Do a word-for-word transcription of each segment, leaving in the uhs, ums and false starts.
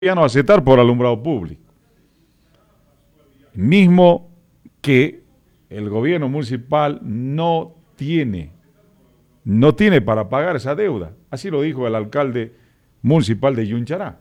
no aceptar por alumbrado público. Mismo que el gobierno municipal no tiene, no tiene para pagar esa deuda. Así lo dijo el alcalde municipal de Yunchará.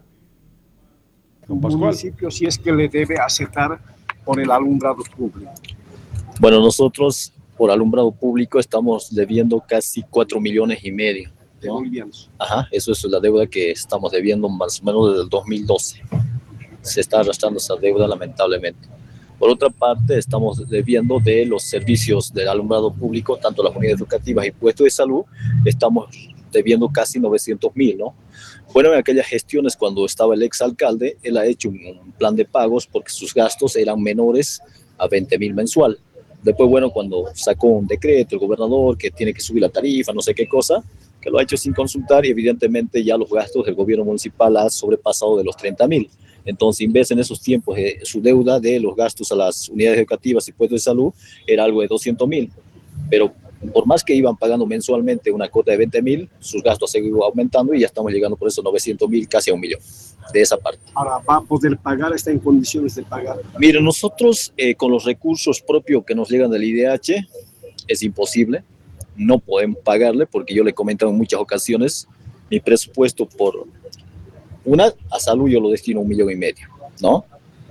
Un municipio, si es que le debe aceptar por el alumbrado público. Bueno, nosotros por alumbrado público estamos debiendo casi cuatro millones y medio. De bolivianos. Ajá, eso es la deuda que estamos debiendo más o menos desde el dos mil doce. Se está arrastrando esa deuda lamentablemente. Por otra parte, estamos debiendo de los servicios del alumbrado público, tanto las unidades educativas y puestos de salud, estamos debiendo casi novecientos mil, ¿no? Bueno, en aquellas gestiones cuando estaba el exalcalde, él ha hecho un, un plan de pagos porque sus gastos eran menores a veinte mil mensual. Después, bueno, cuando sacó un decreto el gobernador que tiene que subir la tarifa, no sé qué cosa, que lo ha hecho sin consultar y evidentemente ya los gastos del gobierno municipal han sobrepasado de los treinta mil. Entonces, en vez en esos tiempos, eh, su deuda de los gastos a las unidades educativas y puestos de salud era algo de doscientos mil. Pero por más que iban pagando mensualmente una cuota de veinte mil, sus gastos han seguido aumentando y ya estamos llegando por esos novecientos mil, casi a un millón de esa parte. Ahora, ¿va a poder pagar? ¿Está en condiciones de pagar? Mire, nosotros eh, con los recursos propios que nos llegan del I D H es imposible. No podemos pagarle porque yo le he comentado en muchas ocasiones, mi presupuesto por una, a salud yo lo destino a un millón y medio, ¿no?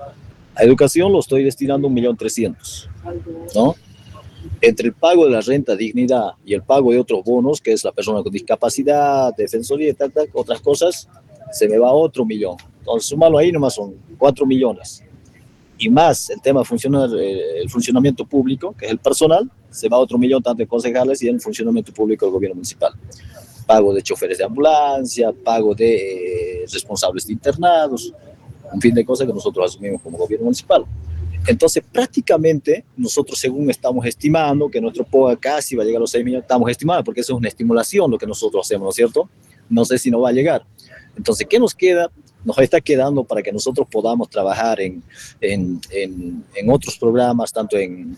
A educación lo estoy destinando a un millón trescientos, ¿no? Entre el pago de la renta dignidad y el pago de otros bonos, que es la persona con discapacidad, defensoría y tal, tal, otras cosas, se me va otro millón. Entonces, sumarlo ahí nomás son cuatro millones. Y más el tema funcionar, eh, el funcionamiento público, que es el personal, se va otro millón tanto en concejales y en el funcionamiento público del gobierno municipal. Pago de choferes de ambulancia, pago de eh, responsables de internados, un fin de cosas que nosotros asumimos como gobierno municipal. Entonces, prácticamente, nosotros según estamos estimando que nuestro P O A casi va a llegar a los seis millones, estamos estimando, porque eso es una estimulación lo que nosotros hacemos, ¿no es cierto? No sé si no va a llegar. Entonces, ¿qué nos queda? Nos está quedando para que nosotros podamos trabajar en, en, en, en otros programas, tanto en,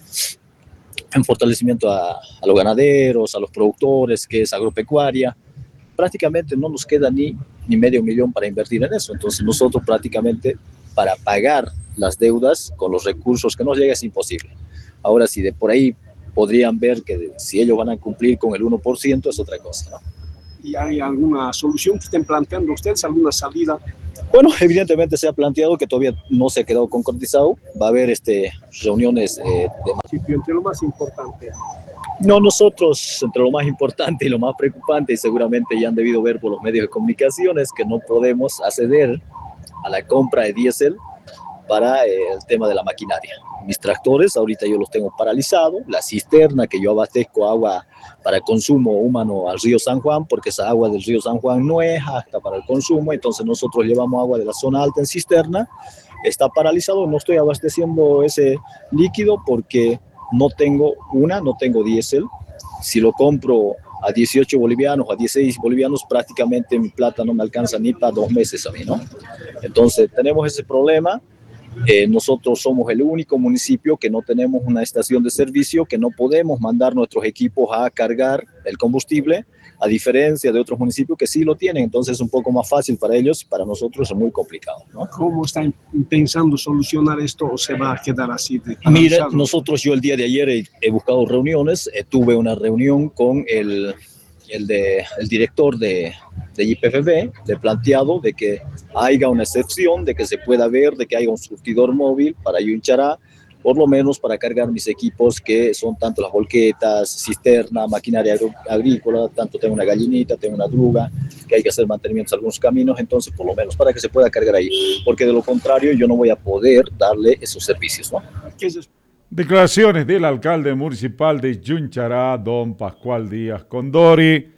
en fortalecimiento a, a los ganaderos, a los productores, que es agropecuaria. Prácticamente no nos queda ni, ni medio millón para invertir en eso. Entonces, nosotros prácticamente para pagar las deudas con los recursos que nos llega es imposible. Ahora, si de por ahí podrían ver que de, si ellos van a cumplir con el uno por ciento es otra cosa, ¿no? ¿Y hay alguna solución que estén planteando ustedes, alguna salida? Bueno, evidentemente se ha planteado que todavía no se ha quedado concretizado. Va a haber este, reuniones eh, de... Entre lo más importante. No, nosotros, entre lo más importante y lo más preocupante, y seguramente ya han debido ver por los medios de comunicación, es que no podemos acceder a la compra de diésel para eh, el tema de la maquinaria. Mis tractores, ahorita yo los tengo paralizados, la cisterna que yo abastezco agua para consumo humano al río San Juan, porque esa agua del río San Juan no es apta para el consumo, entonces nosotros llevamos agua de la zona alta en cisterna, está paralizado, no estoy abasteciendo ese líquido porque no tengo una, no tengo diésel. Si lo compro a dieciocho bolivianos, a dieciséis bolivianos, prácticamente mi plata no me alcanza ni para dos meses a mí, ¿no? Entonces tenemos ese problema. Eh, nosotros somos el único municipio que no tenemos una estación de servicio, que no podemos mandar nuestros equipos a cargar el combustible, a diferencia de otros municipios que sí lo tienen. Entonces es un poco más fácil para ellos, para nosotros es muy complicado, ¿no? ¿Cómo están pensando solucionar esto o se va a quedar así? De Mire, nosotros yo el día de ayer he, he buscado reuniones, eh, tuve una reunión con el, el, de, el director de, de Y P F B, de planteado de que haya una excepción, de que se pueda ver, de que haya un surtidor móvil para Yunchará, por lo menos para cargar mis equipos que son tanto las volquetas, cisterna, maquinaria agrícola, tanto tengo una gallinita, tengo una druga, que hay que hacer mantenimientos a algunos caminos, entonces por lo menos para que se pueda cargar ahí, porque de lo contrario yo no voy a poder darle esos servicios, ¿no? Declaraciones del alcalde municipal de Yunchará, don Pascual Díaz Condori.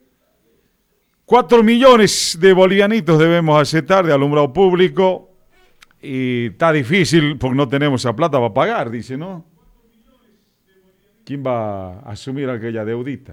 Cuatro millones de bolivianitos debemos aceptar de alumbrado público. Y está difícil porque no tenemos esa plata para pagar, dice, ¿no? ¿Quién va a asumir aquella deudita?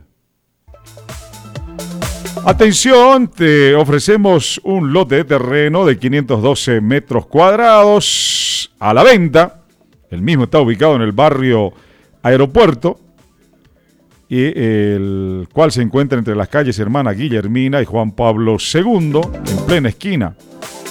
Atención, te ofrecemos un lote de terreno de quinientos doce metros cuadrados a la venta. El mismo está ubicado en el barrio Aeropuerto, y el cual se encuentra entre las calles Hermana Guillermina y Juan Pablo segundo, en plena esquina